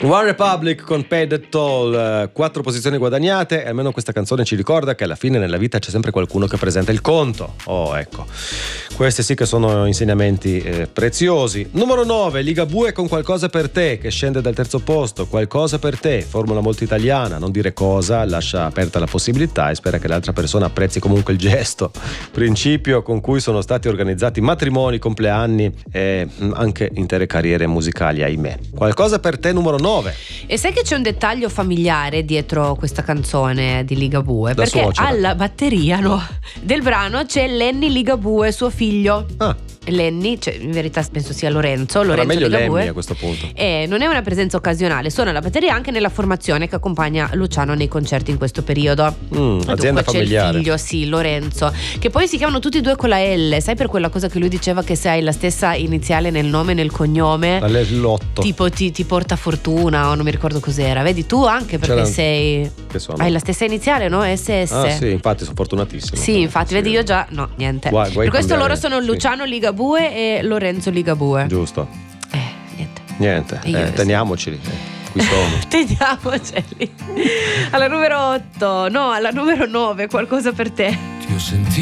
One Republic con Pay the Toll, 4 posizioni guadagnate, e almeno questa canzone ci ricorda che alla fine nella vita c'è sempre qualcuno che presenta il conto. Oh, ecco, questi sì che sono insegnamenti preziosi. Numero 9, Ligabue con Qualcosa per te, che scende dal terzo posto. Qualcosa per te, formula molto italiana, non dire cosa, lascia aperta la possibilità e spera che l'altra persona apprezzi comunque il gesto, principio con cui sono stati organizzati matrimoni, compleanni e anche intere carriere musicali, ahimè. Qualcosa per te, numero 9. E sai che c'è un dettaglio familiare dietro questa canzone di Ligabue? Da perché suocera. alla batteria del brano c'è Lenny Ligabue, suo figlio. Lenny, cioè in verità penso sia Lorenzo meglio Ligabue. Lemmy a questo punto. E non è una presenza occasionale, suona la batteria anche nella formazione che accompagna Luciano nei concerti in questo periodo. Azienda Dunque familiare. c'è il figlio, sì, Lorenzo, che poi si chiamano tutti e due con la L, sai, per quella cosa che lui diceva, che se hai la stessa iniziale nel nome e nel cognome, L8 tipo ti porta fortuna, o non mi ricordo cos'era. Vedi, tu anche perché hai la stessa iniziale, no? SS. Ah sì, infatti sono fortunatissimo. Sì, infatti, vedi, io già no, niente. Guai per questo cambiare, loro sono Luciano Ligabue e Lorenzo Ligabue. Giusto. Niente. Teniamoceli. Qui sono. Teniamoceli. Alla numero 8, no, alla numero 9, Qualcosa per te. Ti ho sentito